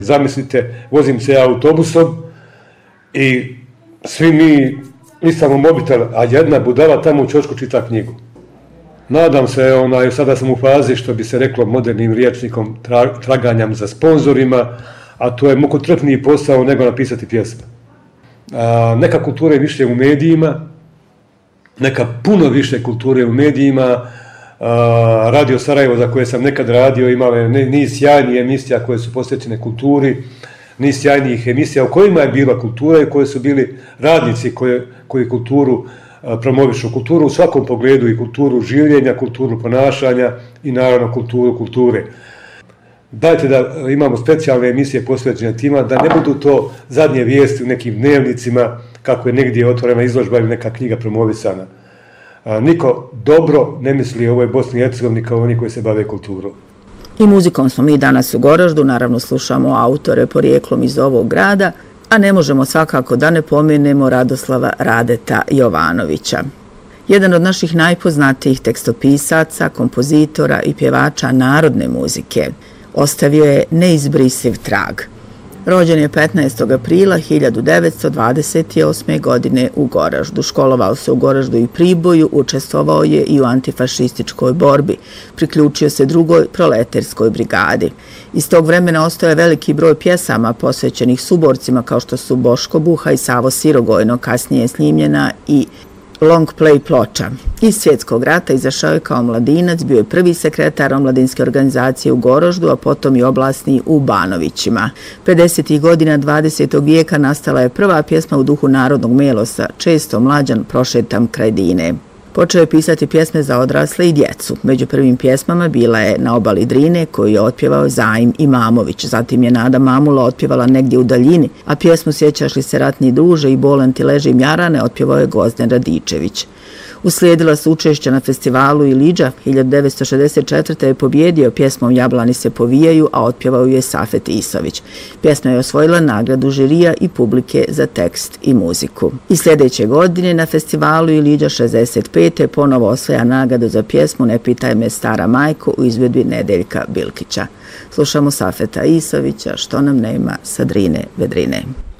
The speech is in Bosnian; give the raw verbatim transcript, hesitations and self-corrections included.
Zamislite, vozim se autobusom i svi mi listamo mobitel, a jedna budala tamo u ćošku čita knjigu. Nadam se, onaj, sada sam u fazi, što bi se reklo modernim rječnikom, tra, traganjam za sponzorima, a to je mukotrpniji posao nego napisati pjesme. A, neka kultura je više u medijima, neka puno više kulture u medijima. A, Radio Sarajevo, za koje sam nekad radio, imao je niz sjajnih emisija koje su posvećene kulturi, niz sjajnih emisija u kojima je bila kultura i koje su bili radnici koje, koji kulturu a, promovišu. Kulturu u svakom pogledu, i kulturu življenja, kulturu ponašanja i naravno kulturu kulture. Dajte da imamo specijalne emisije posvećene tima, da ne budu to zadnje vijesti u nekim dnevnicima, kako je negdje otvorena izložba ili neka knjiga promovisana. A, niko dobro ne misli o ovoj Bosni i Hercegovini kao oni koji se bave kulturom. I muzikom smo mi danas u Goraždu, naravno slušamo autore porijeklom iz ovog grada, a ne možemo svakako da ne pomenemo Radoslava Radeta Jovanovića. Jedan od naših najpoznatijih tekstopisaca, kompozitora i pjevača narodne muzike, ostavio je neizbrisiv trag. Rođen je petnaestog aprila hiljadu devetsto dvadeset osme. godine u Goraždu. Školovao se u Goraždu i Priboju, učestvovao je i u antifašističkoj borbi. Priključio se drugoj proleterskoj brigadi. Iz tog vremena ostao je veliki broj pjesama posvećenih suborcima kao što su Boško Buha i Savo Sirogojno, kasnije snimljena i long play ploča. Iz Svjetskog rata izašao je kao mladinac, bio je prvi sekretar omladinske organizacije u Goraždu, a potom i oblasni u Banovićima. pedesetih godina dvadesetog vijeka nastala je prva pjesma u duhu narodnog melosa, često mlađan prošetam kraj Dine. Počeo je pisati pjesme za odrasle i djecu. Među prvim pjesmama bila je Na obali Drine, koju je otpjevao Zaim Imamović. Zatim je Nada Mamula otpjevala Negdje u daljini, a pjesmu Sjećaš li se ratni druže i Bolan ti leži Mjarane otpjevao je Gvozden Radičević. Uslijedila su učešća na festivalu Ilidža. hiljadu devetsto šezdeset četvrte. je pobjedio pjesmom Jablani se povijaju, a otpjevao je Safet Isović. Pjesma je osvojila nagradu žirija i publike za tekst i muziku. I sljedeće godine na festivalu Ilidža šezdeset pete. ponovo osvaja nagradu za pjesmu Ne pitaj me stara majko u izvedbi Nedeljka Bilkića. Slušamo Safeta Isovića, Što nam nema sa Drine Vedrine.